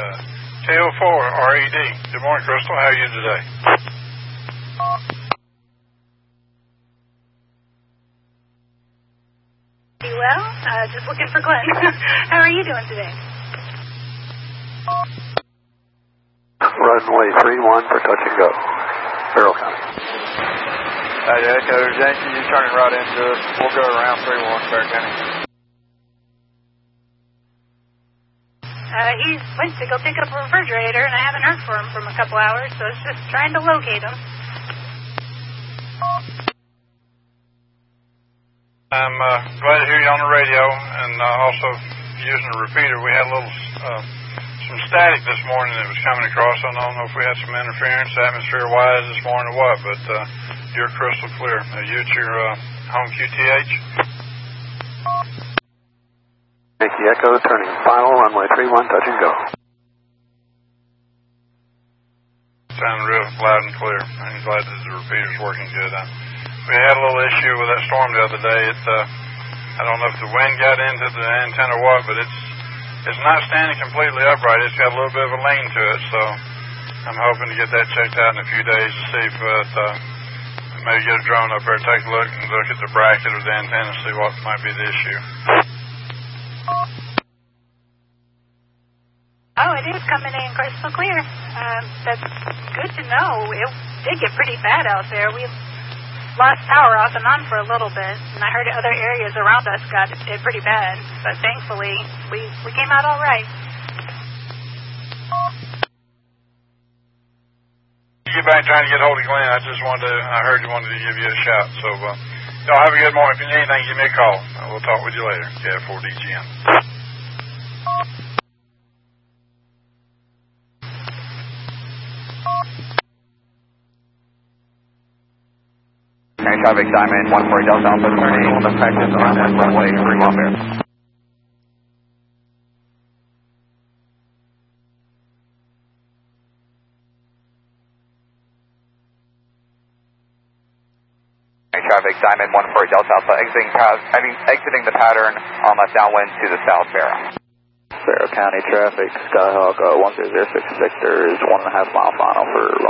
KO4 RED. Good morning, Crystal. How are you today? Well, just looking for Glenn. How are you doing today? Runway 31 for touch and go. Farrell County. Echo, Yankee, you turning right into us. We'll go around 31, Farrell County. He went to go pick up a refrigerator, and I haven't heard from him for a couple hours, so it's just trying to locate him. I'm glad to hear you on the radio, and also using a repeater. We had a little some static this morning that was coming across. I don't know if we had some interference atmosphere-wise this morning or what, but you're crystal clear. Are you at your home QTH? Yankee Echo, turning final, runway 31, touch and go. Sounding real loud and clear. I'm glad that the repeater's working good. We had a little issue with that storm the other day. I don't know if the wind got into the antenna or what, but it's not standing completely upright. It's got a little bit of a lean to it, so I'm hoping to get that checked out in a few days to see if maybe get a drone up there, take a look and look at the bracket or the antenna and see what might be the issue. Oh, it is coming in crystal clear. That's good to know. It did get pretty bad out there. We lost power off and on for a little bit, and I heard other areas around us got it pretty bad, but thankfully we came out all right. You get back trying to get hold of Glenn. I heard you wanted to give you a shout, so y'all have a good morning. If you need anything, give me a call. We'll talk with you later. KF4DGM. Traffic Diamond 14 Delta Alpha turning on the practice on runway 31 there. Traffic Diamond 14 Delta Alpha exiting the pattern on left downwind to the south, Farrell. Farrell County traffic, Skyhawk 1006 Victor is 1.5 mile final for